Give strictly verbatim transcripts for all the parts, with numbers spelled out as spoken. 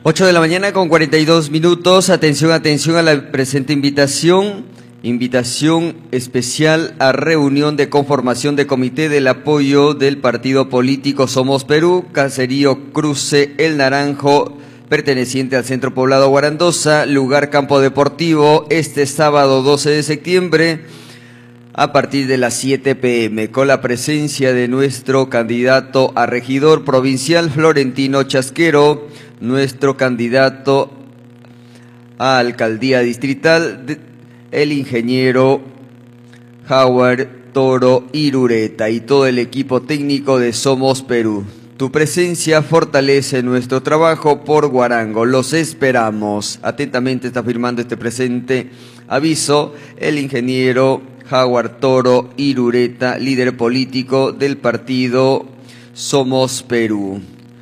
ocho de la mañana con cuarenta y dos minutos. Atención, atención a la presente invitación. Invitación especial a reunión de conformación de comité del apoyo del partido político Somos Perú, Caserío Cruce El Naranjo, perteneciente al Centro Poblado Guarandosa, lugar Campo Deportivo, este sábado doce de septiembre, a partir de las siete pe eme, con la presencia de nuestro candidato a regidor provincial, Florentino Chasquero, nuestro candidato a alcaldía distrital, el ingeniero Howard Toro Irureta y todo el equipo técnico de Somos Perú. Tu presencia fortalece nuestro trabajo por Guarango. Los esperamos. Atentamente está firmando este presente aviso el ingeniero Howard Toro Irureta, líder político del partido Somos Perú.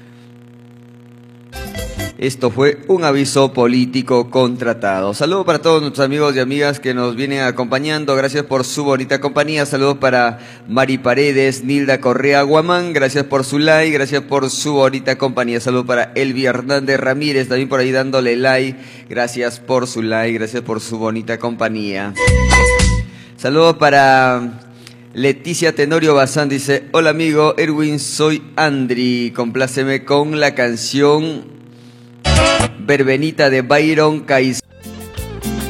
Esto fue un aviso político contratado. Saludos para todos nuestros amigos y amigas que nos vienen acompañando. Gracias por su bonita compañía. Saludos para Mari Paredes, Nilda Correa Guamán. Gracias por su like, gracias por su bonita compañía. Saludos para Elvi Hernández Ramírez, también por ahí dándole like. Gracias por su like, gracias por su bonita compañía. Saludos para Leticia Tenorio Bazán, dice: hola amigo Erwin, soy Andri. Compláceme con la canción Verbenita de Byron Caicedo.